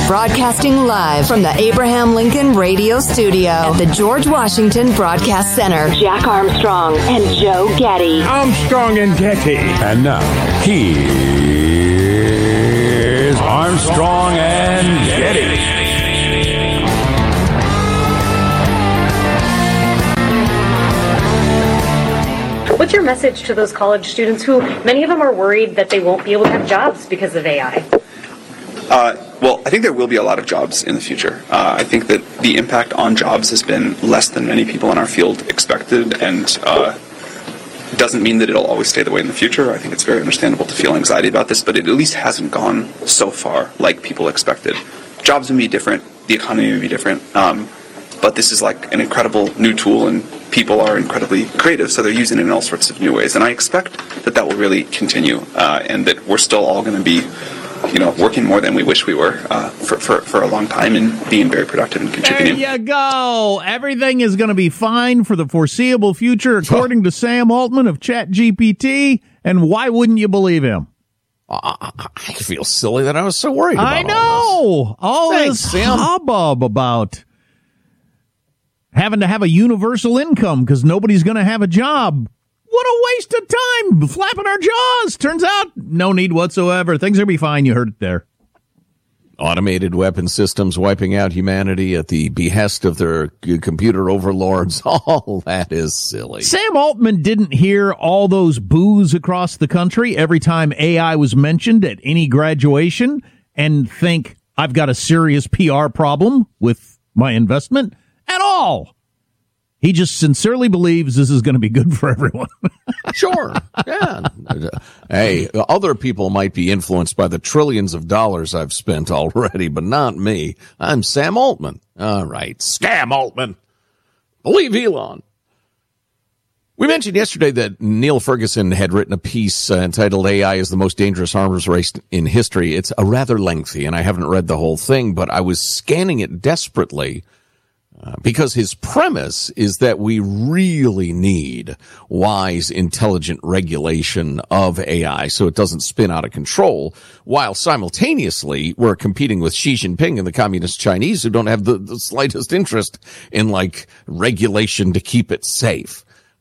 Broadcasting live from the Abraham Lincoln Radio Studio at the George Washington Broadcast Center. Jack Armstrong and Joe Getty. Armstrong and Getty. And now, here's Armstrong and Getty. What's your message to those college students who, many of them are worried that they won't be able to have jobs because of AI? Well, I think there will be a lot of jobs in the future. I think that the impact on jobs has been less than many people in our field expected, and doesn't mean that it'll always stay the way in the future. I think it's very understandable to feel anxiety about this, but it at least hasn't gone so far like people expected. Jobs will be different, the economy will be different, but this is like an incredible new tool, and people are incredibly creative, so they're using it in all sorts of new ways. And I expect that that will really continue, and that we're still all going to be working more than we wish we were for a long time and being very productive and contributing. There you go. Everything is going to be fine for the foreseeable future, according to Sam Altman of ChatGPT. And why wouldn't you believe him? I feel silly that I was so worried about I know. All this hubbub about having to have a universal income because nobody's going to have a job. What a waste of time flapping our jaws. Turns out, no need whatsoever. Things are going to be fine. You heard it there. Automated weapon systems wiping out humanity at the behest of their computer overlords. All that is silly. Sam Altman didn't hear all those boos across the country every time AI was mentioned at any graduation and think, I've got a serious PR problem with my investment at all. He just sincerely believes this is going to be good for everyone. Sure. Yeah. Hey, other people might be influenced by the trillions of dollars I've spent already, but not me. I'm Sam Altman. All right. Scam Altman. Believe Elon. We mentioned yesterday that Neil Ferguson had written a piece entitled AI is the most dangerous arms race in history. It's a rather lengthy, and I haven't read the whole thing, but I was scanning it desperately. Because his premise is that we really need wise, intelligent regulation of AI so it doesn't spin out of control, while simultaneously we're competing with Xi Jinping and the communist Chinese who don't have the slightest interest in, regulation to keep it safe.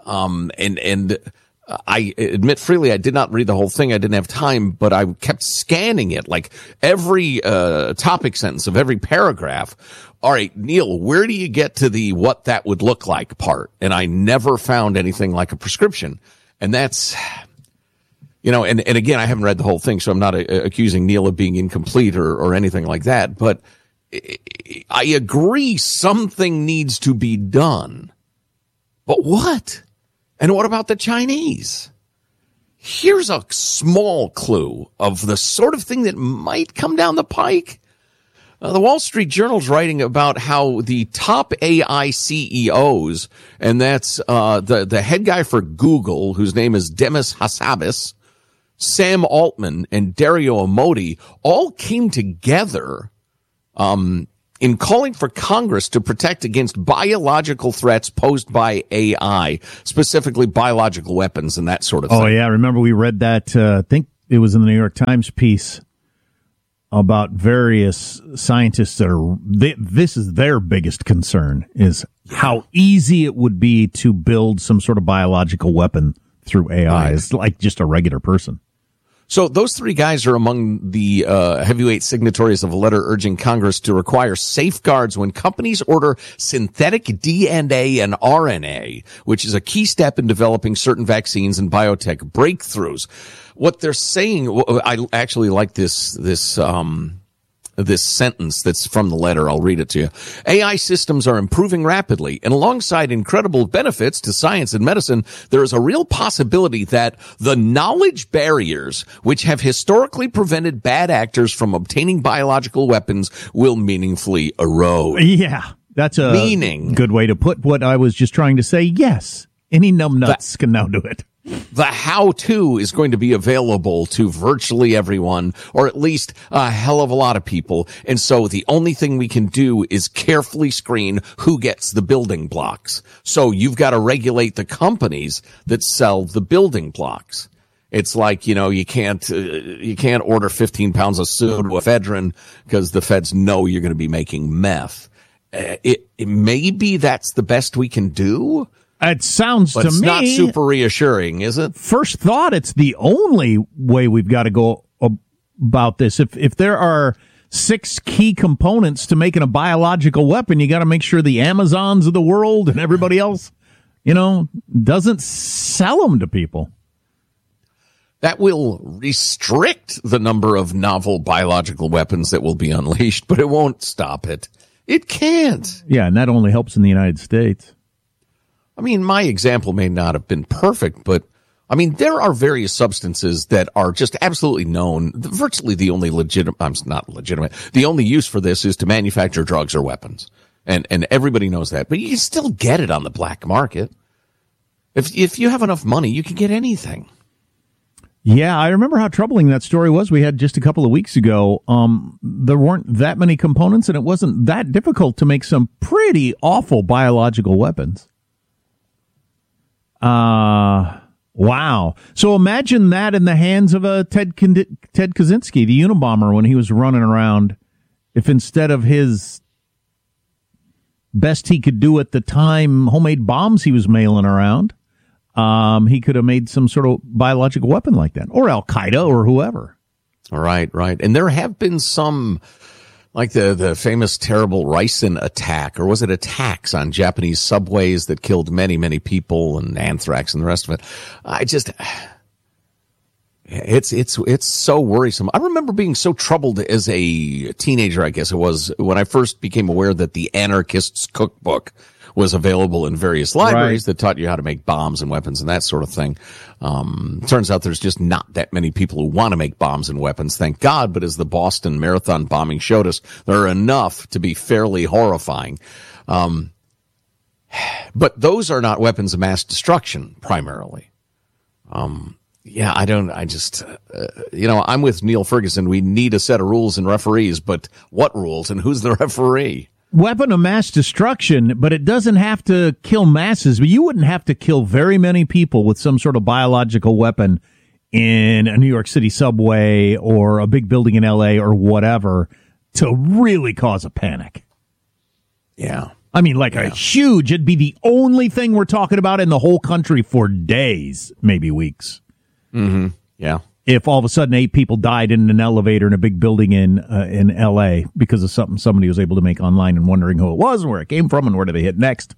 I admit freely I did not read the whole thing. I didn't have time, but I kept scanning it, every topic sentence of every paragraph. All right, Neil, where do you get to the what that would look like part? And I never found anything like a prescription. And that's, and again, I haven't read the whole thing, so I'm not accusing Neil of being incomplete or anything like that. But I agree something needs to be done. But what? And what about the Chinese? Here's a small clue of the sort of thing that might come down the pike. The Wall Street Journal's writing about how the top AI CEOs, and that's the head guy for Google, whose name is Demis Hassabis, Sam Altman, and Dario Amodei, all came together in calling for Congress to protect against biological threats posed by AI, specifically biological weapons and that sort of thing. Oh, yeah. Remember we read that, I think it was in the New York Times piece about various scientists that this is their biggest concern, is how easy it would be to build some sort of biological weapon through AI. It's like just a regular person. So those three guys are among the heavyweight signatories of a letter urging Congress to require safeguards when companies order synthetic DNA and RNA, which is a key step in developing certain vaccines and biotech breakthroughs. What they're saying, I actually like this sentence that's from the letter. I'll read it to you. AI systems are improving rapidly, and alongside incredible benefits to science and medicine, there is a real possibility that the knowledge barriers which have historically prevented bad actors from obtaining biological weapons will meaningfully erode. Yeah, that's a good way to put what I was just trying to say. Yes, any numbnuts can now do it. The how-to is going to be available to virtually everyone, or at least a hell of a lot of people. And so the only thing we can do is carefully screen who gets the building blocks. So you've got to regulate the companies that sell the building blocks. It's like, you can't order 15 pounds of pseudoephedrine because the feds know you're going to be making meth. Maybe that's the best we can do. It sounds but to it's me not super reassuring, is it? First thought, it's the only way we've got to go about this. If there are 6 key components to making a biological weapon, you got to make sure the Amazons of the world and everybody else, doesn't sell them to people. That will restrict the number of novel biological weapons that will be unleashed, but it won't stop it. It can't. Yeah, and that only helps in the United States. I mean, my example may not have been perfect, but there are various substances that are just absolutely known. Virtually the only the only use for this is to manufacture drugs or weapons. And everybody knows that, but you can still get it on the black market. If you have enough money, you can get anything. Yeah, I remember how troubling that story was we had just a couple of weeks ago. There weren't that many components, and it wasn't that difficult to make some pretty awful biological weapons. Wow. So imagine that in the hands of a Ted Kaczynski, the Unabomber, when he was running around. If instead of his best he could do at the time, homemade bombs he was mailing around, he could have made some sort of biological weapon like that, or Al Qaeda, or whoever. Right. And there have been some, like the famous terrible ricin attack, or was it attacks on Japanese subways that killed many, many people, and anthrax and the rest of it. It's so worrisome. I remember being so troubled as a teenager, I guess it was, when I first became aware that the Anarchist's Cookbook was available in various libraries that taught you how to make bombs and weapons and that sort of thing. Turns out there's just not that many people who want to make bombs and weapons, thank God. But as the Boston Marathon bombing showed us, there are enough to be fairly horrifying. But those are not weapons of mass destruction, primarily. I'm with Neil Ferguson. We need a set of rules and referees, but what rules and who's the referee? Weapon of mass destruction, but it doesn't have to kill masses. But you wouldn't have to kill very many people with some sort of biological weapon in a New York City subway or a big building in L.A. or whatever to really cause a panic. Yeah. A huge, it'd be the only thing we're talking about in the whole country for days, maybe weeks. Mm-hmm. Yeah. If all of a sudden 8 people died in an elevator in a big building in L.A. because of something somebody was able to make online and wondering who it was and where it came from and where do they hit next.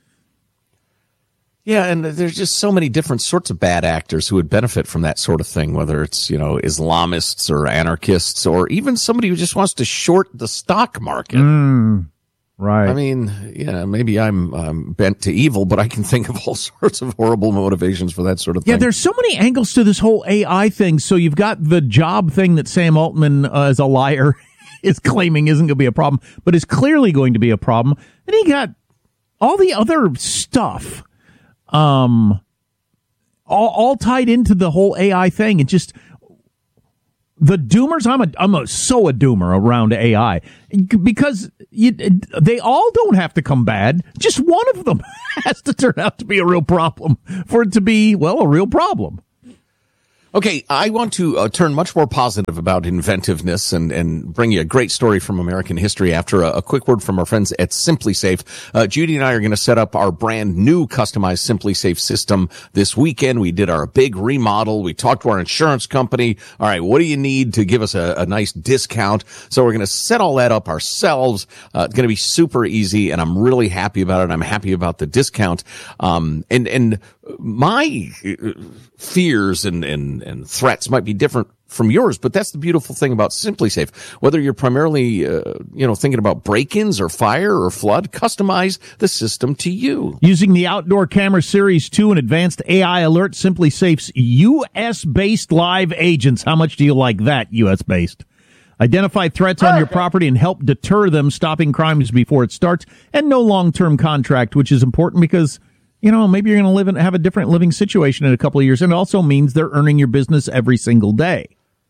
Yeah, and there's just so many different sorts of bad actors who would benefit from that sort of thing, whether it's, Islamists or anarchists or even somebody who just wants to short the stock market. Right. Maybe I'm bent to evil, but I can think of all sorts of horrible motivations for that sort of thing. Yeah, there's so many angles to this whole AI thing. So you've got the job thing that Sam Altman, as a liar, is claiming isn't going to be a problem, but is clearly going to be a problem. And he got all the other stuff, all tied into the whole AI thing. And just the doomers, I'm a doomer around AI because they all don't have to come bad. Just one of them has to turn out to be a real problem for it to be, a real problem. Okay, I want to turn much more positive about inventiveness and bring you a great story from American history after a quick word from our friends at SimpliSafe. Judy and I are going to set up our brand new customized SimpliSafe system this weekend. We did our big remodel. We talked to our insurance company. All right, what do you need to give us a nice discount? So we're going to set all that up ourselves. It's going to be super easy, and I'm really happy about it. I'm happy about the discount. And my fears and threats might be different from yours, but that's the beautiful thing about SimpliSafe. Whether you're primarily, thinking about break-ins or fire or flood, customize the system to you. Using the Outdoor Camera Series 2 and Advanced AI Alert, SimpliSafe's U.S.-based live agents. How much do you like that, U.S.-based? Identify threats on your property and help deter them, stopping crimes before it starts, and no long-term contract, which is important because maybe you're going to have a different living situation in a couple of years. And it also means they're earning your business every single day.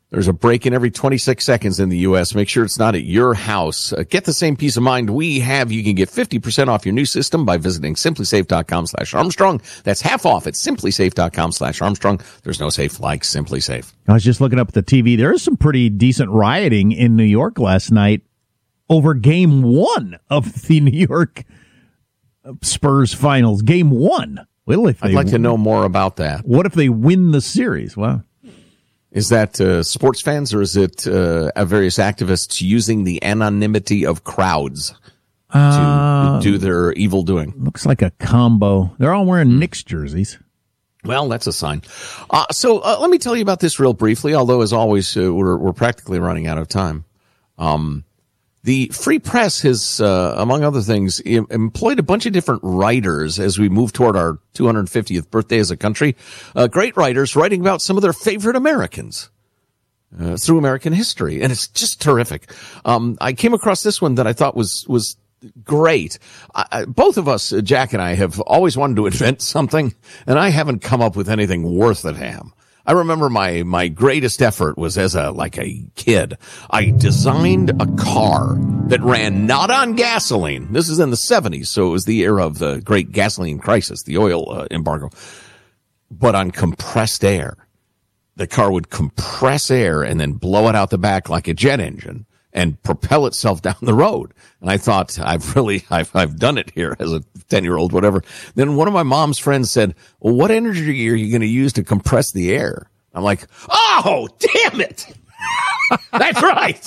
There's a break-in every 26 seconds in the U.S. Make sure it's not at your house. Get the same peace of mind we have. You can get 50% off your new system by visiting simplysafe.com/Armstrong. That's half off at simplysafe.com/Armstrong. There's no safe like Simply Safe. I was just looking up at the TV. There is some pretty decent rioting in New York last night over Game 1 of the New York Spurs finals. Game 1. Well, if I'd like to know more about that. What if they win the series? Wow. Is that sports fans, or is it various activists using the anonymity of crowds to do their evil doing? Looks like a combo. They're all wearing Knicks jerseys. Well, that's a sign. So let me tell you about this real briefly, although, as always, we're practically running out of time. The Free Press has, among other things, employed a bunch of different writers as we move toward our 250th birthday as a country. Great writers writing about some of their favorite Americans through American history, and it's just terrific. I came across this one that I thought was great. Both of us, Jack and I, have always wanted to invent something, and I haven't come up with anything worth a damn. I remember my greatest effort was as a kid. I designed a car that ran not on gasoline. This is in the 70s, so it was the era of the great gasoline crisis, the oil embargo, but on compressed air. The car would compress air and then blow it out the back like a jet engine and propel itself down the road. And I thought, I've done it here as a 10-year-old, whatever. Then one of my mom's friends said, well, what energy are you going to use to compress the air? I'm like, oh, damn it. That's right.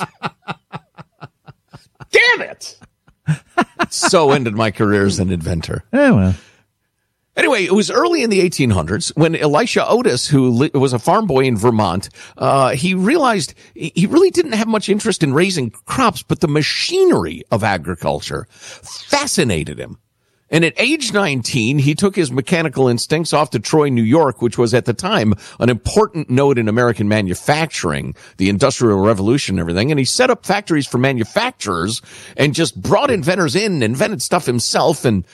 Damn it. So ended my career as an inventor. Oh, well. Anyway, it was early in the 1800s when Elisha Otis, who was a farm boy in Vermont, he realized he really didn't have much interest in raising crops, but the machinery of agriculture fascinated him. And at age 19, he took his mechanical instincts off to Troy, New York, which was at the time an important node in American manufacturing, the Industrial Revolution and everything. And he set up factories for manufacturers and just brought inventors in, invented stuff himself, and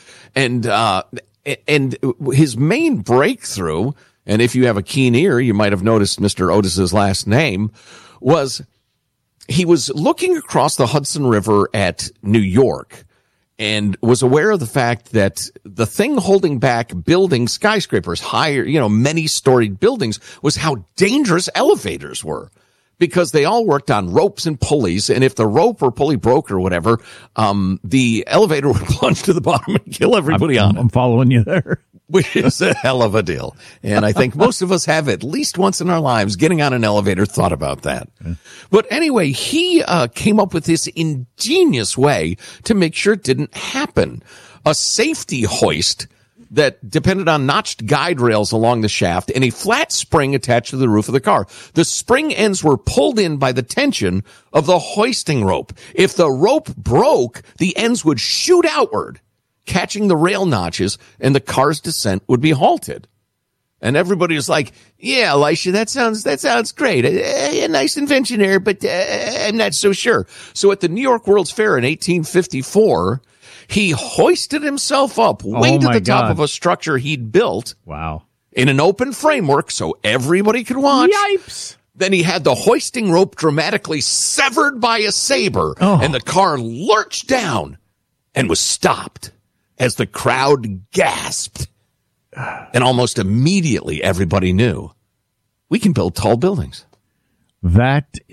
his main breakthrough, and if you have a keen ear, you might have noticed Mr. Otis's last name, was he was looking across the Hudson River at New York and was aware of the fact that the thing holding back building skyscrapers, higher, many-storied buildings, was how dangerous elevators were. Because they all worked on ropes and pulleys, and if the rope or pulley broke or whatever, the elevator would plunge to the bottom and kill everybody on it. I'm following you there. Which is a hell of a deal. And I think most of us have at least once in our lives getting on an elevator thought about that. Okay. But anyway, he came up with this ingenious way to make sure it didn't happen. A safety hoist that depended on notched guide rails along the shaft and a flat spring attached to the roof of the car. The spring ends were pulled in by the tension of the hoisting rope. If the rope broke, the ends would shoot outward, catching the rail notches, and the car's descent would be halted. And everybody was like, yeah, Elisha, that sounds great. A nice invention there, but I'm not so sure. So at the New York World's Fair in 1854, he hoisted himself up way to the top of a structure he'd built. Wow. In an open framework so everybody could watch. Yipes. Then he had the hoisting rope dramatically severed by a saber, and the car lurched down and was stopped as the crowd gasped. And almost immediately everybody knew we can build tall buildings. That